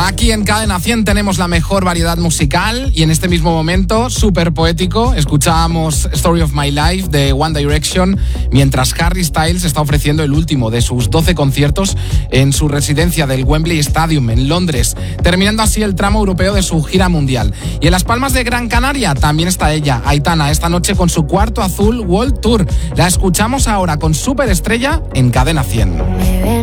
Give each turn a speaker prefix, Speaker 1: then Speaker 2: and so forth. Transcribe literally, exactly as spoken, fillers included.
Speaker 1: Aquí en Cadena cien tenemos la mejor variedad musical y en este mismo momento, súper poético, escuchábamos Story of My Life de One Direction mientras Harry Styles está ofreciendo el último de sus doce conciertos en su residencia del Wembley Stadium en Londres, terminando así el tramo europeo de su gira mundial. Y en Las Palmas de Gran Canaria también está ella, Aitana, esta noche con su cuarto Azul World Tour. La escuchamos ahora con Superestrella en Cadena cien.